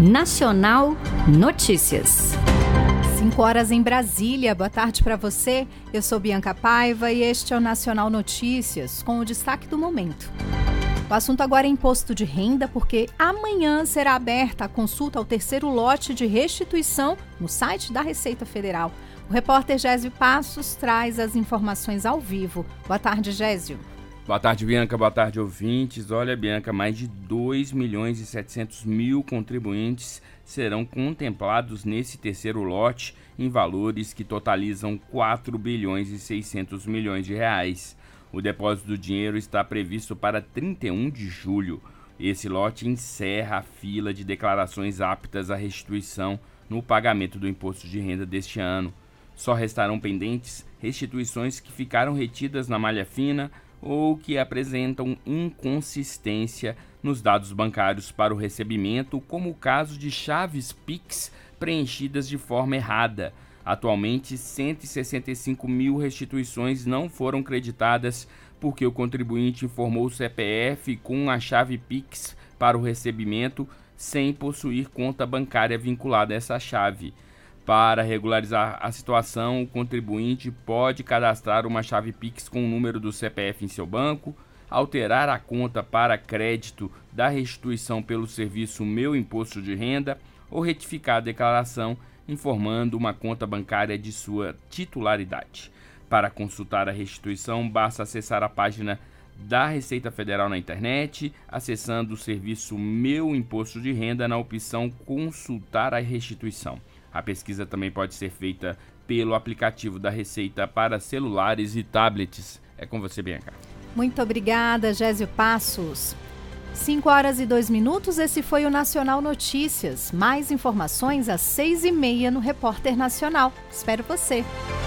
Nacional Notícias. 5 horas em Brasília. Boa tarde para você. Eu sou Bianca Paiva e este é o Nacional Notícias, com o destaque do momento. O assunto agora é imposto de renda, porque amanhã será aberta a consulta ao terceiro lote de restituição no site da Receita Federal. O repórter Gésio Passos traz as informações ao vivo. Boa tarde, Gésio. Boa tarde, Bianca. Boa tarde, ouvintes. Olha, Bianca, mais de 2.700.000 contribuintes serão contemplados nesse terceiro lote em valores que totalizam 4.600 bilhões de reais. O depósito do dinheiro está previsto para 31 de julho. Esse lote encerra a fila de declarações aptas à restituição no pagamento do imposto de renda deste ano. Só restarão pendentes restituições que ficaram retidas na malha fina ou que apresentam inconsistência nos dados bancários para o recebimento, como o caso de chaves Pix preenchidas de forma errada. Atualmente, 165.000 restituições não foram creditadas porque o contribuinte informou o CPF com a chave Pix para o recebimento sem possuir conta bancária vinculada a essa chave. Para regularizar a situação, o contribuinte pode cadastrar uma chave Pix com o número do CPF em seu banco, alterar a conta para crédito da restituição pelo serviço Meu Imposto de Renda ou retificar a declaração informando uma conta bancária de sua titularidade. Para consultar a restituição, basta acessar a página da Receita Federal na internet, acessando o serviço Meu Imposto de Renda na opção Consultar a Restituição. A pesquisa também pode ser feita pelo aplicativo da Receita para celulares e tablets. É com você, Bianca. Muito obrigada, Gésio Passos. 5 horas e 2 minutos, esse foi o Nacional Notícias. Mais informações às 6h30 no Repórter Nacional. Espero você.